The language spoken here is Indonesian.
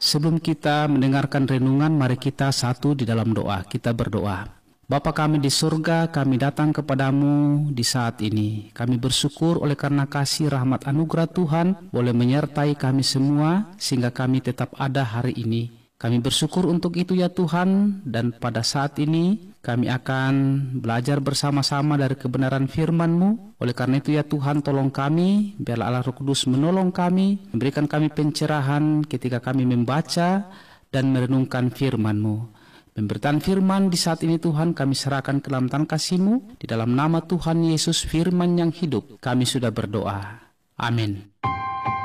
Sebelum kita mendengarkan renungan, mari kita satu di dalam doa. Kita berdoa. Bapa kami di surga, kami datang kepadamu di saat ini. Kami bersyukur oleh karena kasih rahmat anugerah Tuhan boleh menyertai kami semua sehingga kami tetap ada hari ini. Kami bersyukur untuk itu ya Tuhan, dan pada saat ini kami akan belajar bersama-sama dari kebenaran firman-Mu. Oleh karena itu ya Tuhan, tolong kami, biarlah Allah Roh Kudus menolong kami, memberikan kami pencerahan ketika kami membaca dan merenungkan firman-Mu. Pemberitaan firman di saat ini Tuhan kami serahkan ke dalam tangan kasih-Mu. Di dalam nama Tuhan Yesus firman yang hidup, kami sudah berdoa. Amin.